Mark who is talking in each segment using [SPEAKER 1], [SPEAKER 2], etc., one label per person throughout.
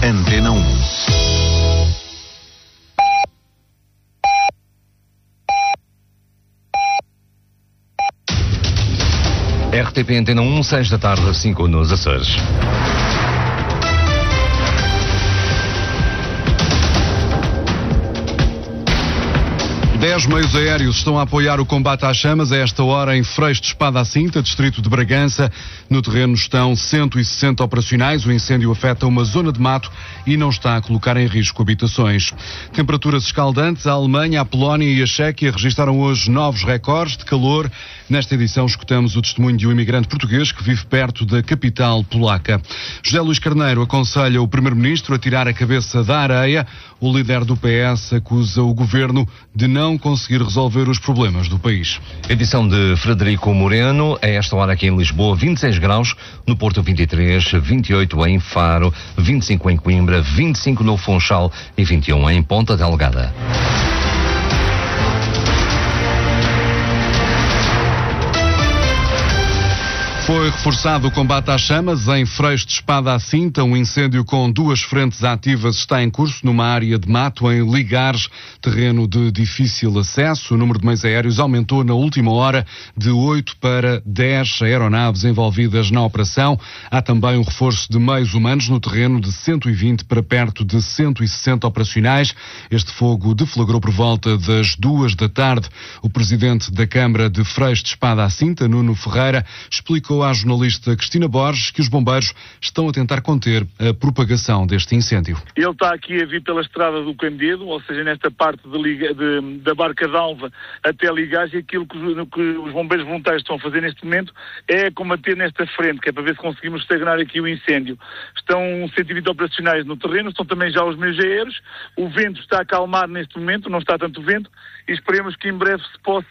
[SPEAKER 1] Antena 1.
[SPEAKER 2] RTP Antena 1, 6 da tarde, 5 nos Açores.
[SPEAKER 3] Dez meios aéreos estão a apoiar o combate às chamas a esta hora em Freixo de Espada à Cinta, distrito de Bragança. No terreno estão 160 operacionais. O incêndio afeta uma zona de mato e não está a colocar em risco habitações. Temperaturas escaldantes. A Alemanha, a Polónia e a Chequia registaram hoje novos recordes de calor. Nesta edição escutamos o testemunho de um imigrante português que vive perto da capital polaca. José Luís Carneiro aconselha o primeiro-ministro a tirar a cabeça da areia. O líder do PS acusa o governo de não conseguir resolver os problemas do país.
[SPEAKER 2] Edição de Frederico Moreno, a esta hora aqui em Lisboa, 26 graus, no Porto 23, 28 em Faro, 25 em Coimbra, 25 no Funchal e 21 em Ponta Delgada.
[SPEAKER 3] Foi reforçado o combate às chamas em Freixo de Espada à Cinta. Um incêndio com 2 frentes ativas está em curso numa área de mato em Ligares, terreno de difícil acesso. O número de meios aéreos aumentou na última hora de 8 para 10 aeronaves envolvidas na operação. Há também um reforço de meios humanos no terreno de 120 para perto de 160 operacionais. Este fogo deflagrou por volta das 2 da tarde. O presidente da Câmara de Freixo de Espada à Cinta, Nuno Ferreira, explicou à jornalista Cristina Borges que os bombeiros estão a tentar conter a propagação deste incêndio.
[SPEAKER 4] Ele está aqui a vir pela estrada do Candedo, ou seja, nesta parte da Barca d'Alva até Ligares, e aquilo que os bombeiros voluntários estão a fazer neste momento é combater nesta frente, que é para ver se conseguimos estagnar aqui o incêndio. Estão 120 operacionais no terreno, estão também já os meios aéreos, o vento está a acalmar neste momento, não está tanto vento, e esperemos que em breve se possa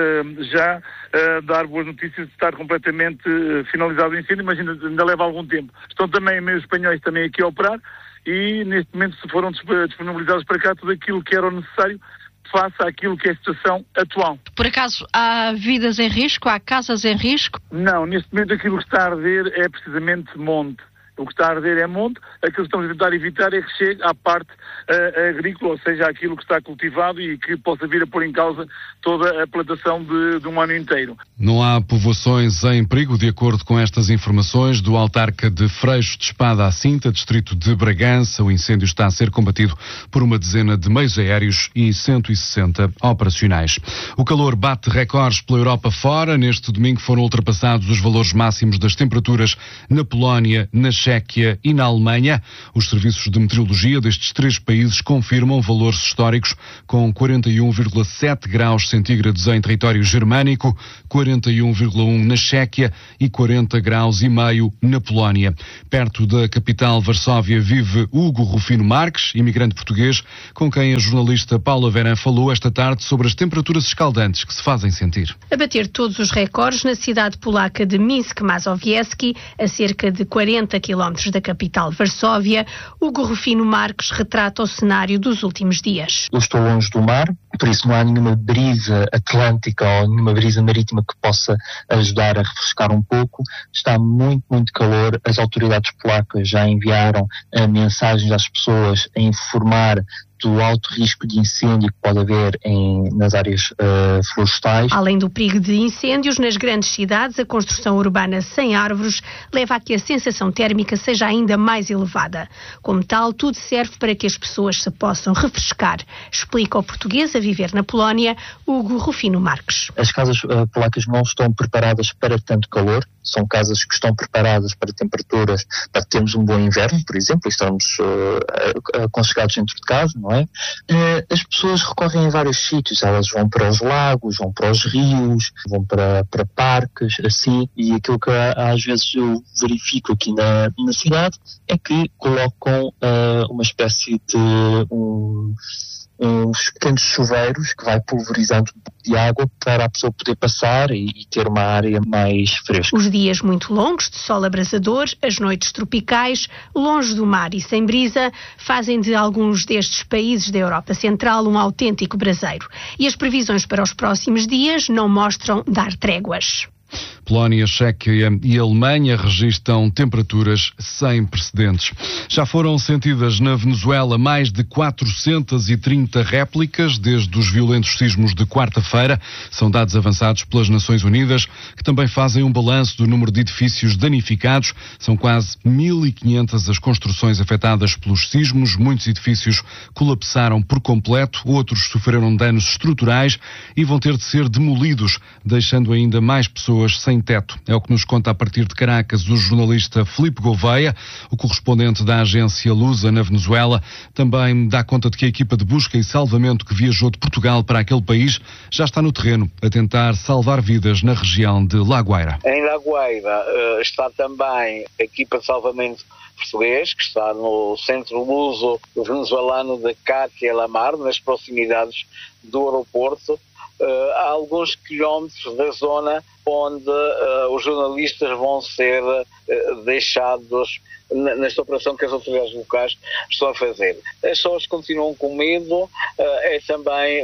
[SPEAKER 4] já dar boas notícias de estar completamente finalizado o incêndio, mas ainda leva algum tempo. Estão também meios espanhóis também aqui a operar e neste momento se foram disponibilizados para cá tudo aquilo que era necessário face àquilo que é a situação atual.
[SPEAKER 5] Por acaso há vidas em risco? Há casas em risco?
[SPEAKER 4] Não, neste momento aquilo que está a arder é precisamente monte. O que está a arder é monte, aquilo que estamos a tentar evitar é que chegue à parte agrícola, ou seja, aquilo que está cultivado e que possa vir a pôr em causa toda a plantação de um ano inteiro.
[SPEAKER 3] Não há povoações em perigo, de acordo com estas informações do autarca de Freixo de Espada à Cinta, distrito de Bragança. O incêndio está a ser combatido por uma dezena de meios aéreos e 160 operacionais. O calor bate recordes pela Europa fora. Neste domingo foram ultrapassados os valores máximos das temperaturas na Polónia, na Chequia e na Alemanha. Os serviços de meteorologia destes 3 países confirmam valores históricos, com 41,7 graus centígrados em território germânico, 41,1 na Chequia e 40 graus e meio na Polónia. Perto da capital Varsóvia vive Hugo Rufino Marques, imigrante português, com quem a jornalista Paula Verã falou esta tarde sobre as temperaturas escaldantes que se fazem sentir.
[SPEAKER 5] A bater todos os recordes na cidade polaca de Minsk-Mazowiecki, a cerca de 40 quilómetros da capital Varsóvia, Hugo Rufino Marques retrata o cenário dos últimos dias.
[SPEAKER 6] Eu estou longe do mar, por isso não há nenhuma brisa atlântica ou nenhuma brisa marítima que possa ajudar a refrescar um pouco. Está muito, muito calor. As autoridades polacas já enviaram mensagens às pessoas a informar do alto risco de incêndio que pode haver nas áreas florestais.
[SPEAKER 5] Além do perigo de incêndios, nas grandes cidades, a construção urbana sem árvores leva a que a sensação térmica seja ainda mais elevada. Como tal, tudo serve para que as pessoas se possam refrescar, explica o português a viver na Polónia, Hugo Rufino Marques.
[SPEAKER 6] As casas polacas não estão preparadas para tanto calor, são casas que estão preparadas para temperaturas, para termos um bom inverno, por exemplo, estamos aconchegados dentro de casa, não é? As pessoas recorrem a vários sítios, elas vão para os lagos, vão para os rios, vão para parques, assim, e aquilo que às vezes eu verifico aqui na cidade é que colocam uma espécie de uns pequenos chuveiros que vai pulverizando um pouco de água para a pessoa poder passar e ter uma área mais fresca.
[SPEAKER 5] Os dias muito longos de sol abrasador, as noites tropicais, longe do mar e sem brisa, fazem de alguns destes países da Europa Central um autêntico braseiro. E as previsões para os próximos dias não mostram dar tréguas.
[SPEAKER 3] Polónia, Chequia e Alemanha registram temperaturas sem precedentes. Já foram sentidas na Venezuela mais de 430 réplicas desde os violentos sismos de quarta-feira. São dados avançados pelas Nações Unidas, que também fazem um balanço do número de edifícios danificados. São quase 1.500 as construções afetadas pelos sismos. Muitos edifícios colapsaram por completo, outros sofreram danos estruturais e vão ter de ser demolidos, deixando ainda mais pessoas sem teto. É o que nos conta a partir de Caracas o jornalista Filipe Gouveia, o correspondente da agência Lusa na Venezuela. Também dá conta de que a equipa de busca e salvamento que viajou de Portugal para aquele país já está no terreno a tentar salvar vidas na região de La Guaira.
[SPEAKER 1] Em La Guaira está também a equipa de salvamento português, que está no centro luso venezuelano de Catia La Mar, nas proximidades do aeroporto, a alguns quilómetros da zona onde os jornalistas vão ser deixados nesta operação que as autoridades locais estão a fazer. As pessoas continuam com medo, é também,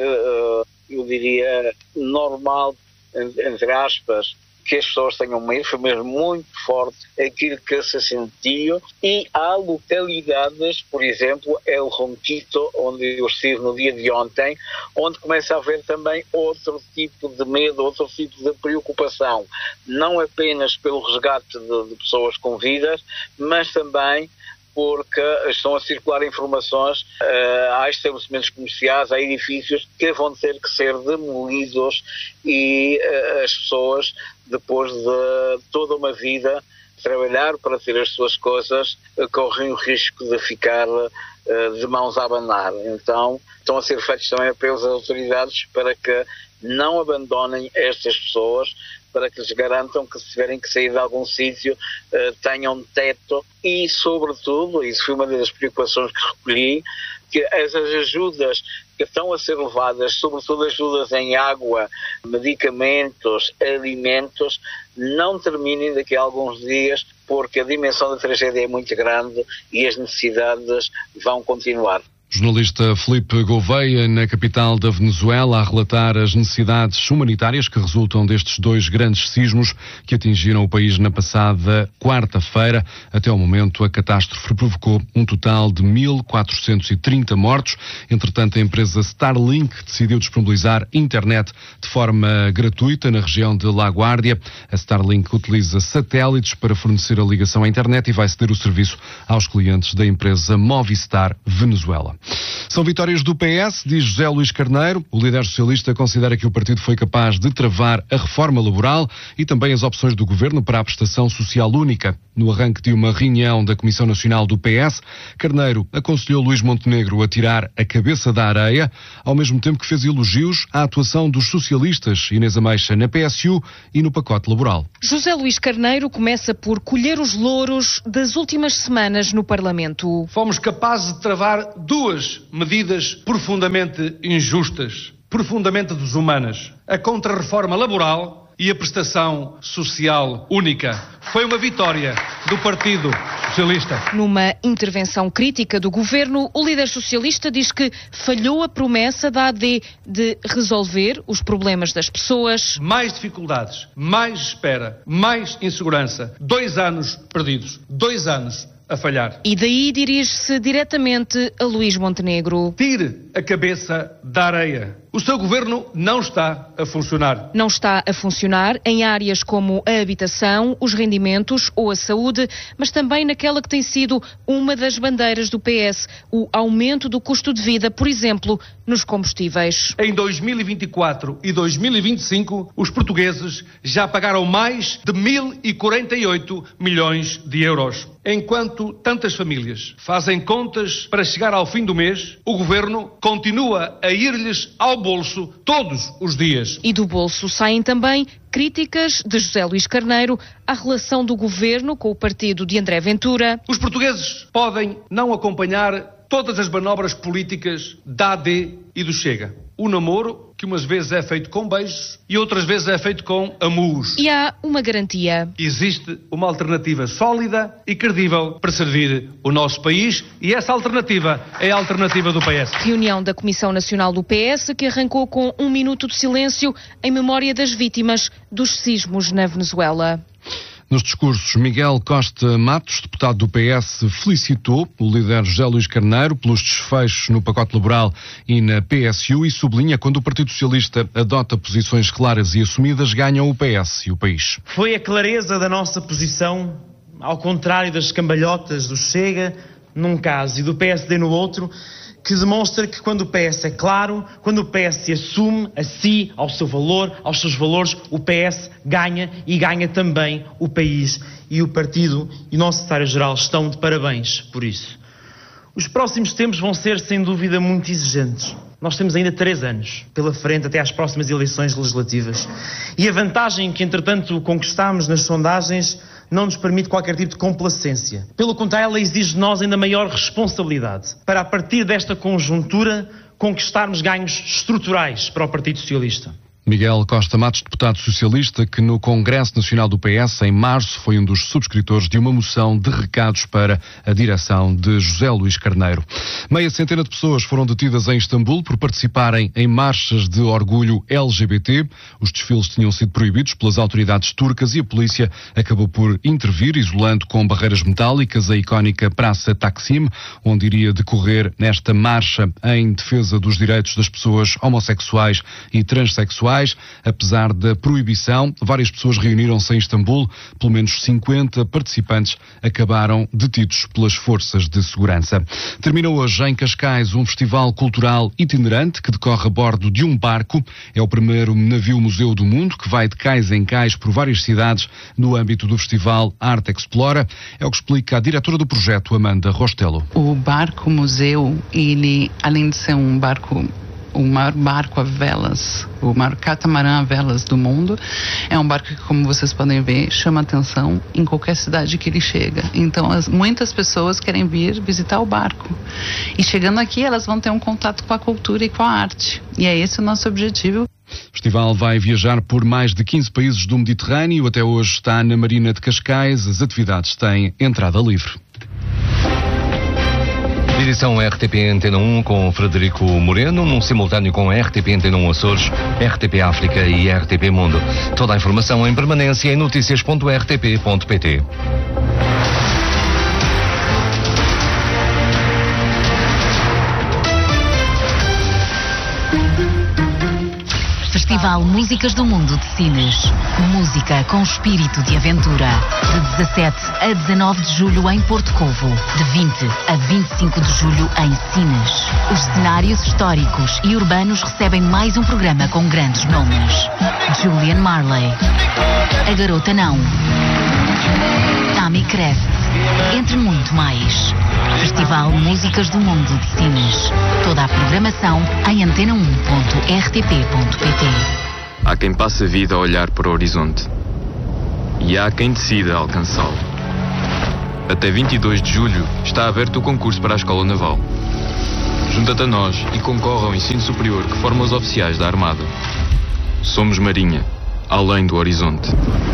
[SPEAKER 1] eu diria, normal, entre aspas, que as pessoas tenham medo, foi mesmo muito forte aquilo que se sentiu, e há localidades, por exemplo, El Ronquito, onde eu estive no dia de ontem, onde começa a haver também outro tipo de medo, outro tipo de preocupação, não apenas pelo resgate de pessoas com vidas, mas também porque estão a circular informações a estabelecimentos comerciais, a edifícios que vão ter que ser demolidos, e as pessoas, depois de toda uma vida trabalhar para ter as suas coisas, correm o risco de ficar de mãos a abanar. Então, estão a ser feitos também apelos às autoridades para que não abandonem estas pessoas, para que lhes garantam que, se tiverem que sair de algum sítio, tenham teto e, sobretudo, isso foi uma das preocupações que recolhi, que as ajudas que estão a ser levadas, sobretudo ajudas em água, medicamentos, alimentos, não terminem daqui a alguns dias, porque a dimensão da tragédia é muito grande e as necessidades vão continuar.
[SPEAKER 3] Jornalista Filipe Gouveia, na capital da Venezuela, a relatar as necessidades humanitárias que resultam destes dois grandes sismos que atingiram o país na passada quarta-feira. Até o momento, a catástrofe provocou um total de 1.430 mortos. Entretanto, a empresa Starlink decidiu disponibilizar internet de forma gratuita na região de La Guardia. A Starlink utiliza satélites para fornecer a ligação à internet e vai ceder o serviço aos clientes da empresa Movistar Venezuela. São vitórias do PS, diz José Luís Carneiro. O líder socialista considera que o partido foi capaz de travar a reforma laboral e também as opções do governo para a prestação social única. No arranque de uma reunião da Comissão Nacional do PS, Carneiro aconselhou Luís Montenegro a tirar a cabeça da areia, ao mesmo tempo que fez elogios à atuação dos socialistas Inês Ameixa na PSU e no pacote laboral.
[SPEAKER 7] José Luís Carneiro começa por colher os louros das últimas semanas no Parlamento.
[SPEAKER 8] Fomos capazes de travar duas medidas profundamente injustas, profundamente desumanas: a contra-reforma laboral e a prestação social única. Foi uma vitória do Partido Socialista.
[SPEAKER 7] Numa intervenção crítica do governo, o líder socialista diz que falhou a promessa da AD de resolver os problemas das pessoas.
[SPEAKER 8] Mais dificuldades, mais espera, mais insegurança. 2 anos perdidos. 2 anos a falhar.
[SPEAKER 7] E daí dirige-se diretamente a Luís Montenegro.
[SPEAKER 8] Tire a cabeça da areia. O seu governo não está a funcionar.
[SPEAKER 7] Não está a funcionar em áreas como a habitação, os rendimentos ou a saúde, mas também naquela que tem sido uma das bandeiras do PS, o aumento do custo de vida, por exemplo, nos combustíveis.
[SPEAKER 8] Em 2024 e 2025, os portugueses já pagaram mais de 1.048 milhões de euros. Enquanto tantas famílias fazem contas para chegar ao fim do mês, o governo continua a ir-lhes ao bolso todos os dias.
[SPEAKER 7] E do bolso saem também críticas de José Luís Carneiro à relação do governo com o partido de André Ventura.
[SPEAKER 8] Os portugueses podem não acompanhar todas as manobras políticas da AD e do Chega. O namoro que umas vezes é feito com beijos e outras vezes é feito com amus.
[SPEAKER 7] E há uma garantia.
[SPEAKER 8] Existe uma alternativa sólida e credível para servir o nosso país e essa alternativa é a alternativa do PS.
[SPEAKER 7] Reunião da Comissão Nacional do PS que arrancou com 1 minuto de silêncio em memória das vítimas dos sismos na Venezuela.
[SPEAKER 3] Nos discursos, Miguel Costa Matos, deputado do PS, felicitou o líder José Luís Carneiro pelos desfechos no pacote laboral e na PSU e sublinha quando o Partido Socialista adota posições claras e assumidas, ganham o PS e o país.
[SPEAKER 9] Foi a clareza da nossa posição, ao contrário das cambalhotas do Chega num caso e do PSD no outro, que demonstra que quando o PS é claro, quando o PS se assume a si, ao seu valor, aos seus valores, o PS ganha e ganha também o país. E o partido e o nosso secretário-geral estão de parabéns por isso. Os próximos tempos vão ser, sem dúvida, muito exigentes. Nós temos ainda 3 anos pela frente até às próximas eleições legislativas. E a vantagem que, entretanto, conquistámos nas sondagens não nos permite qualquer tipo de complacência. Pelo contrário, ela exige de nós ainda maior responsabilidade para, a partir desta conjuntura, conquistarmos ganhos estruturais para o Partido Socialista.
[SPEAKER 3] Miguel Costa Matos, deputado socialista, que no Congresso Nacional do PS, em março, foi um dos subscritores de uma moção de recados para a direção de José Luís Carneiro. Meia centena de pessoas foram detidas em Istambul por participarem em marchas de orgulho LGBT. Os desfiles tinham sido proibidos pelas autoridades turcas e a polícia acabou por intervir, isolando com barreiras metálicas a icónica Praça Taksim, onde iria decorrer nesta marcha em defesa dos direitos das pessoas homossexuais e transexuais. Apesar da proibição, várias pessoas reuniram-se em Istambul. Pelo menos 50 participantes acabaram detidos pelas forças de segurança. Termina hoje em Cascais um festival cultural itinerante que decorre a bordo de um barco. É o primeiro navio-museu do mundo que vai de cais em cais por várias cidades no âmbito do festival Arte Explora. É o que explica a diretora do projeto, Amanda Rostelo.
[SPEAKER 10] O barco-museu, ele, além de ser o maior barco a velas, o maior catamarã a velas do mundo, é um barco que, como vocês podem ver, chama atenção em qualquer cidade que ele chega. Então, muitas pessoas querem vir visitar o barco. E chegando aqui, elas vão ter um contato com a cultura e com a arte. E é esse o nosso objetivo.
[SPEAKER 3] O festival vai viajar por mais de 15 países do Mediterrâneo. Até hoje está na Marina de Cascais. As atividades têm entrada livre.
[SPEAKER 2] Edição RTP Antena 1 com Frederico Moreno, num simultâneo com RTP Antena 1 Açores, RTP África e RTP Mundo. Toda a informação em permanência em noticias.rtp.pt.
[SPEAKER 11] Festival Músicas do Mundo de Sines. Música com espírito de aventura. De 17 a 19 de julho em Porto Covo. De 20 a 25 de julho em Sines. Os cenários históricos e urbanos recebem mais um programa com grandes nomes. Julian Marley. A Garota Não. Tammy Crest. Entre muito mais. Festival Músicas do Mundo de Sines. Toda a programação em antena1.rtp.pt.
[SPEAKER 12] Há quem passe a vida a olhar para o horizonte. E há quem decida alcançá-lo. Até 22 de julho está aberto o concurso para a Escola Naval. Junta-te a nós e concorre ao ensino superior que forma os oficiais da Armada. Somos Marinha, além do horizonte.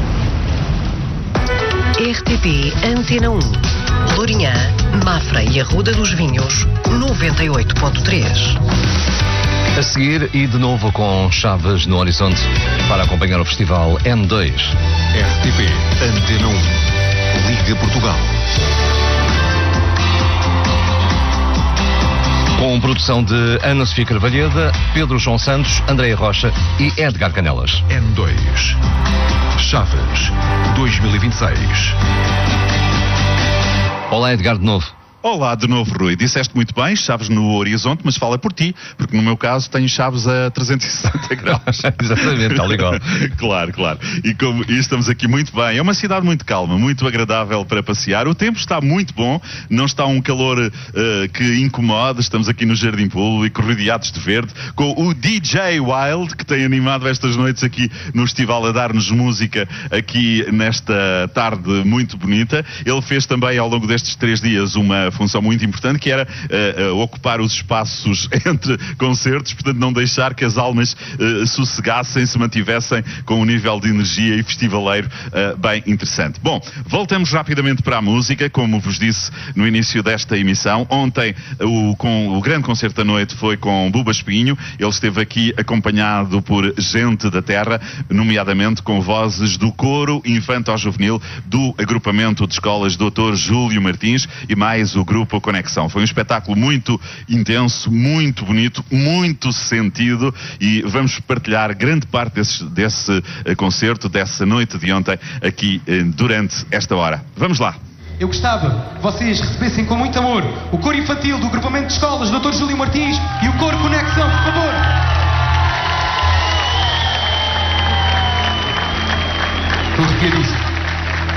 [SPEAKER 13] RTP Antena 1. Lourinhã, Mafra e Arruda dos Vinhos, 98.3.
[SPEAKER 2] A seguir, e de novo com Chaves no horizonte, para acompanhar o festival M2.
[SPEAKER 14] RTP Antena 1. Liga Portugal.
[SPEAKER 2] Com produção de Ana Sofia Carvalheda, Pedro João Santos, Andréia Rocha e Edgar Canelas.
[SPEAKER 14] M2. Chaves 2026.
[SPEAKER 2] Olá, Edgar, de novo.
[SPEAKER 15] Olá de novo, Rui. Disseste muito bem, Chaves no horizonte, mas fala por ti, porque no meu caso tenho Chaves a 360 graus.
[SPEAKER 2] Exatamente, tal igual.
[SPEAKER 15] Claro. E estamos aqui muito bem. É uma cidade muito calma, muito agradável para passear. O tempo está muito bom, não está um calor que incomoda. Estamos aqui no Jardim Público, rodeados de verde, com o DJ Wild, que tem animado estas noites aqui no festival a dar-nos música aqui nesta tarde muito bonita. Ele fez também ao longo destes 3 dias uma função muito importante, que era ocupar os espaços entre concertos, portanto não deixar que as almas sossegassem, se mantivessem com um nível de energia e festivaleiro bem interessante. Bom, voltamos rapidamente para a música, como vos disse no início desta emissão. Ontem o grande concerto da noite foi com Buba Espinho. Ele esteve aqui acompanhado por gente da terra, nomeadamente com vozes do coro infanto-juvenil do agrupamento de escolas Dr. Júlio Martins e mais o grupo Conexão. Foi um espetáculo muito intenso, muito bonito, muito sentido, e vamos partilhar grande parte desse concerto, dessa noite de ontem, aqui durante esta hora. Vamos lá.
[SPEAKER 16] Eu gostava que vocês recebessem com muito amor o coro infantil do agrupamento de escolas Dr. Júlio Martins e o coro Conexão, por favor.